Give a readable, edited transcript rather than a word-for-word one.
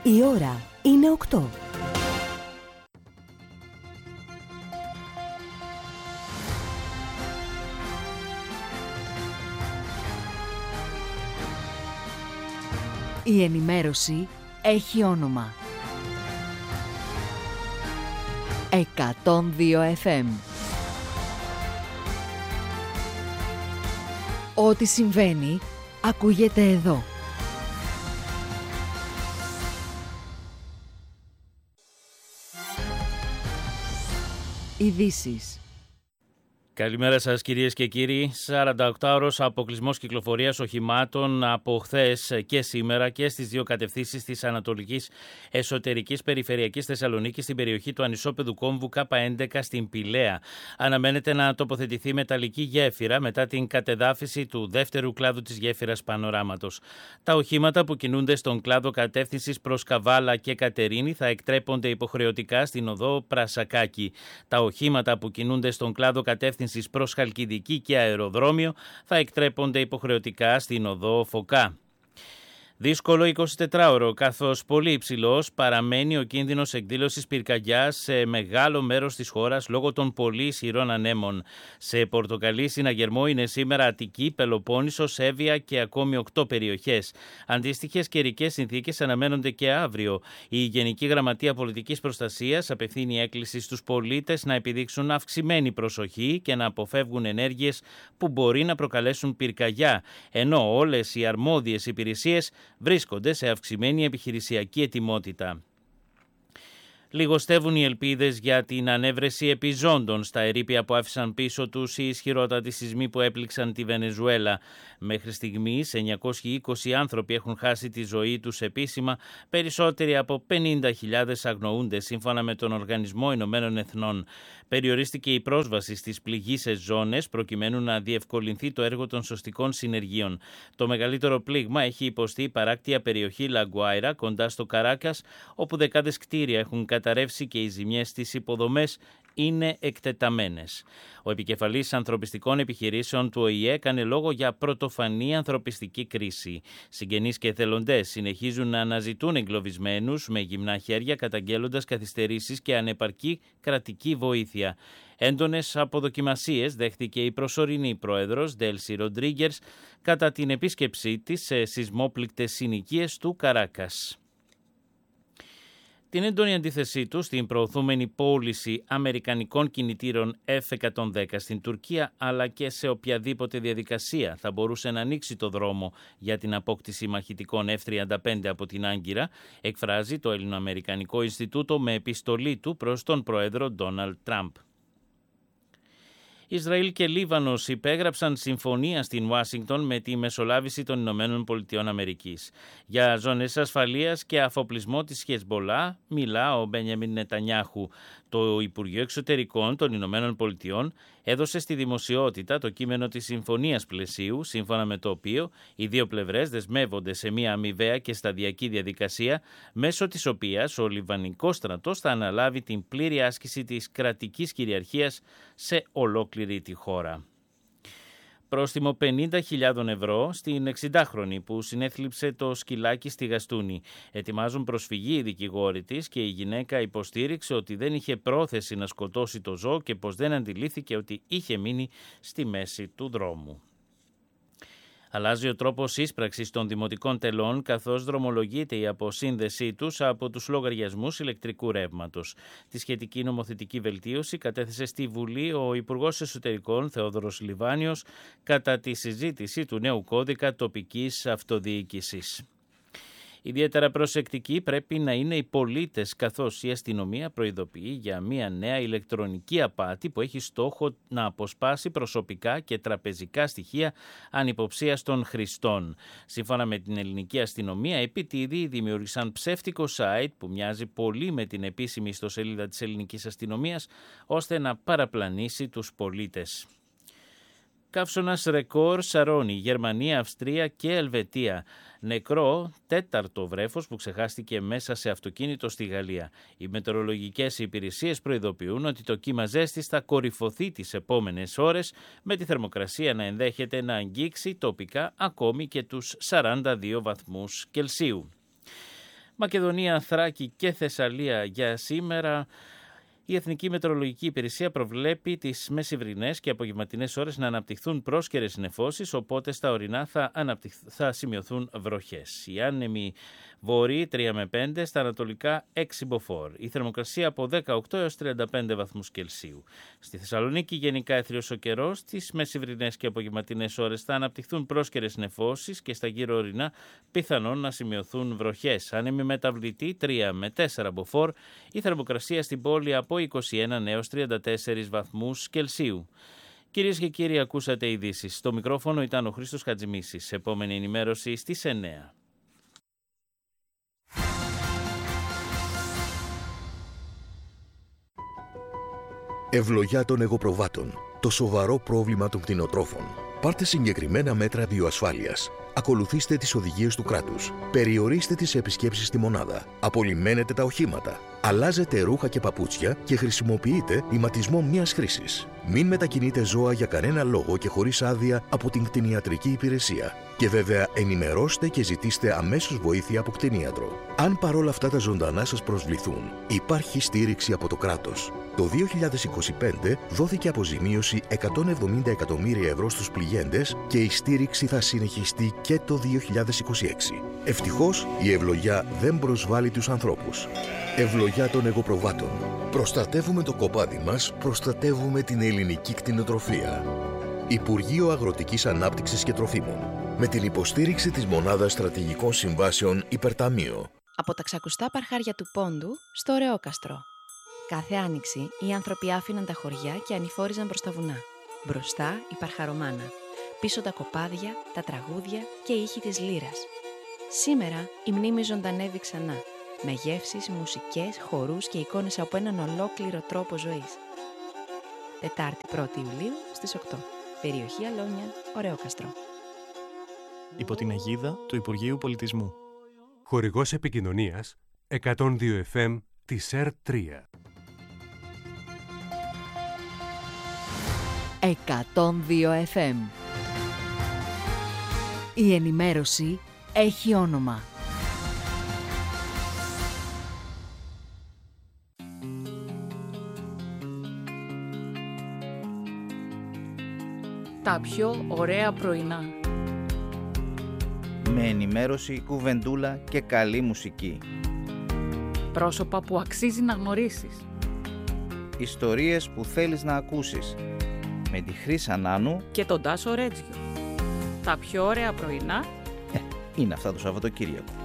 Η ώρα είναι 8. Η ενημέρωση έχει όνομα. 102 FM. Ό,τι συμβαίνει, ακούγεται εδώ. Ειδήσεις. Καλημέρα σας κυρίες και κύριοι. 48 ώρες αποκλεισμός κυκλοφορίας οχημάτων από χθες και σήμερα και στις δύο κατευθύνσεις της Ανατολικής Εσωτερικής Περιφερειακής Θεσσαλονίκης στην περιοχή του ανισόπεδου κόμβου K11 στην Πηλαία. Αναμένεται να τοποθετηθεί μεταλλική γέφυρα μετά την κατεδάφιση του δεύτερου κλάδου της γέφυρας Πανοράματος. Τα οχήματα που κινούνται στον κλάδο κατεύθυνσης προς Καβάλα και Κατερίνη θα εκτρέπονται υποχρεωτικά στην οδό Πρασακάκη. Τα οχήματα που κινούνται στον κλάδο κατεύθυνσης προς Χαλκιδική και αεροδρόμιο θα εκτρέπονται υποχρεωτικά στην οδό Φωκά. Δύσκολο 24ωρο, καθώς πολύ υψηλός παραμένει ο κίνδυνος εκδήλωσης πυρκαγιάς σε μεγάλο μέρος της χώρας λόγω των πολύ ισχυρών ανέμων. Σε πορτοκαλί συναγερμό είναι σήμερα Αττική, Πελοπόννησος, Εύβοια και ακόμη 8 περιοχές. Αντίστοιχες καιρικές συνθήκες αναμένονται και αύριο. Η Γενική Γραμματεία Πολιτικής Προστασίας απευθύνει έκκληση στους πολίτες να επιδείξουν αυξημένη προσοχή και να αποφεύγουν ενέργειες που μπορεί να προκαλέσουν πυρκαγιά, ενώ όλες οι αρμόδιες υπηρεσίες βρίσκονται σε αυξημένη επιχειρησιακή ετοιμότητα. Λιγοστεύουν οι ελπίδες για την ανέβρεση επιζώντων στα ερείπια που άφησαν πίσω τους οι ισχυρότατοι σεισμοί που έπληξαν τη Βενεζουέλα. Μέχρι στιγμής 920 άνθρωποι έχουν χάσει τη ζωή τους επίσημα, περισσότεροι από 50.000 αγνοούνται σύμφωνα με τον Οργανισμό Ηνωμένων Εθνών. Περιορίστηκε η πρόσβαση στις πληγείσες ζώνες προκειμένου να διευκολυνθεί το έργο των σωστικών συνεργείων. Το μεγαλύτερο πλήγμα έχει υποστεί η παράκτια περιοχή Λαγκουάιρα κοντά στο Καράκας, όπου δεκάδες κτίρια έχουν καταρρεύσει και οι ζημιές στις υποδομές είναι εκτεταμένες. Ο επικεφαλής ανθρωπιστικών επιχειρήσεων του ΟΗΕ έκανε λόγο για πρωτοφανή ανθρωπιστική κρίση. Συγγενείς και εθελοντές συνεχίζουν να αναζητούν εγκλωβισμένους με γυμνά χέρια, καταγγέλλοντας καθυστερήσεις και ανεπαρκή κρατική βοήθεια. Έντονες αποδοκιμασίες δέχτηκε η προσωρινή πρόεδρος Ντέλσι Ροντρίγκερς κατά την επίσκεψή της σε σεισμόπληκτες συνοικίες του Καράκας. Την έντονη αντίθεσή του στην προωθούμενη πώληση αμερικανικών κινητήρων F-110 στην Τουρκία, αλλά και σε οποιαδήποτε διαδικασία θα μπορούσε να ανοίξει το δρόμο για την απόκτηση μαχητικών F-35 από την Άγκυρα, εκφράζει το Ελληνοαμερικανικό Ινστιτούτο με επιστολή του προς τον πρόεδρο Ντόναλντ Τραμπ. Ισραήλ και Λίβανος υπέγραψαν συμφωνία στην Ουάσιγκτον με τη μεσολάβηση των Ηνωμένων Πολιτειών Αμερικής. Για ζώνες ασφαλείας και αφοπλισμό της Χεσμπολά μιλά ο Μπενιαμίν Νετανιάχου. Το Υπουργείο Εξωτερικών των Ηνωμένων Πολιτειών έδωσε στη δημοσιότητα το κείμενο της Συμφωνίας Πλαισίου, σύμφωνα με το οποίο οι δύο πλευρές δεσμεύονται σε μια αμοιβαία και σταδιακή διαδικασία, μέσω της οποίας ο Λιβανικός στρατός θα αναλάβει την πλήρη άσκηση της κρατικής κυριαρχίας σε ολόκληρη τη χώρα. Πρόστιμο 50.000 ευρώ στην 60χρονη που συνέθλιψε το σκυλάκι στη Γαστούνη. Ετοιμάζουν προσφυγή οι δικηγόροι της και η γυναίκα υποστήριξε ότι δεν είχε πρόθεση να σκοτώσει το ζώο και πως δεν αντιλήφθηκε ότι είχε μείνει στη μέση του δρόμου. Αλλάζει ο τρόπος ίσπραξης των δημοτικών τελών, καθώς δρομολογείται η αποσύνδεσή τους από τους λογαριασμούς ηλεκτρικού ρεύματος. Τη σχετική νομοθετική βελτίωση κατέθεσε στη Βουλή ο Υπουργός Εσωτερικών Θεόδωρος Λιβάνιος κατά τη συζήτηση του νέου κώδικα τοπικής αυτοδιοίκησης. Ιδιαίτερα προσεκτικοί πρέπει να είναι οι πολίτες, καθώς η αστυνομία προειδοποιεί για μια νέα ηλεκτρονική απάτη που έχει στόχο να αποσπάσει προσωπικά και τραπεζικά στοιχεία ανυποψίας των χρηστών. Σύμφωνα με την ελληνική αστυνομία, επιτίδιοι δημιούργησαν ψεύτικο site που μοιάζει πολύ με την επίσημη ιστοσελίδα της ελληνικής αστυνομίας, ώστε να παραπλανήσει τους πολίτες. Καύσωνας ρεκόρ σαρώνει Γερμανία, Αυστρία και Ελβετία. Νεκρό τέταρτο βρέφος που ξεχάστηκε μέσα σε αυτοκίνητο στη Γαλλία. Οι μετεωρολογικές υπηρεσίες προειδοποιούν ότι το κύμα ζέστης θα κορυφωθεί τις επόμενες ώρες, με τη θερμοκρασία να ενδέχεται να αγγίξει τοπικά ακόμη και τους 42 βαθμούς Κελσίου. Μακεδονία, Θράκη και Θεσσαλία για σήμερα. Η Εθνική Μετεωρολογική Υπηρεσία προβλέπει τις μεσημβρινές και απογευματινές ώρες να αναπτυχθούν πρόσκαιρες νεφώσεις, οπότε στα ορεινά θα σημειωθούν βροχές. Η άνεμη βορρή 3 με 5, στα ανατολικά 6 μποφόρ. Η θερμοκρασία από 18 έως 35 βαθμούς Κελσίου. Στη Θεσσαλονίκη γενικά αιθριος ο καιρός, στις μεσημβρινές και απογευματινές ώρες θα αναπτυχθούν πρόσκαιρες νεφώσεις και στα γύρω ορεινά πιθανόν να σημειωθούν βροχές. Άνεμη μεταβλητή 3 με 4 μποφόρ. Η θερμοκρασία στην πόλη από 21 έως 34 βαθμούς Κελσίου. Κυρίες και κύριοι, ακούσατε ειδήσεις. Στο μικρόφωνο ήταν ο Χρήστος Χατζημίσης. Επόμενη ενημέρωση στις 9. Ευλογιά των εγωπροβάτων. Το σοβαρό πρόβλημα των κτηνοτρόφων. Πάρτε συγκεκριμένα μέτρα βιοασφάλειας. Ακολουθήστε τις οδηγίες του κράτους. Περιορίστε τις επισκέψεις στη μονάδα. Απολυμμένετε τα οχήματα. Αλλάζετε ρούχα και παπούτσια και χρησιμοποιείτε ηματισμό μίας χρήσης. Μην μετακινείτε ζώα για κανένα λόγο και χωρίς άδεια από την κτηνιατρική υπηρεσία. Και βέβαια ενημερώστε και ζητήστε αμέσως βοήθεια από κτηνίατρο. Αν παρόλα αυτά τα ζωντανά σας προσβληθούν, υπάρχει στήριξη από το κράτος. Το 2025 δόθηκε αποζημίωση 170 εκατομμύρια ευρώ στους πληγέντες και η στήριξη θα συνεχιστεί και το 2026. Ευτυχώς η ευλογιά δεν προσβάλλει τους ανθρώπους. Ευλογιά των εγωπροβάτων. Προστατεύουμε το κοπάδι μας, προστατεύουμε την ελληνική κτηνοτροφία. Υπουργείο Αγροτικής Ανάπτυξης και Τροφίμων. Με την υποστήριξη της Μονάδας Στρατηγικών Συμβάσεων Υπερταμείο. Από τα ξακουστά παρχάρια του Πόντου στο Ρεόκαστρο. Κάθε άνοιξη οι άνθρωποι άφηναν τα χωριά και ανηφόριζαν προς τα βουνά. Μπροστά η παρχαρομάνα. Πίσω τα κοπάδια, τα τραγούδια και οι ήχοι της λύρας. Σήμερα η μνήμη ζωντανεύει ξανά. Με γεύσεις, μουσικές, χορούς και εικόνες από έναν ολόκληρο τρόπο ζωής. Τετάρτη 1η Ιουλίου στις 8. Περιοχή Αλόνια, Ρεόκαστρο. Υπό την αιγίδα του Υπουργείου Πολιτισμού. Χορηγός επικοινωνίας 102 FM της ΕΡΤ3. 102 FM. Η ενημέρωση έχει όνομα. Τα πιο ωραία πρωινά. Με ενημέρωση, κουβεντούλα και καλή μουσική. Πρόσωπα που αξίζει να γνωρίσεις. Ιστορίες που θέλεις να ακούσεις. Με τη Χρύσα Νάνου Και τον Τάσο Ρέτζιο. Τα πιο ωραία πρωινά είναι αυτά το Σαββατοκύριακο.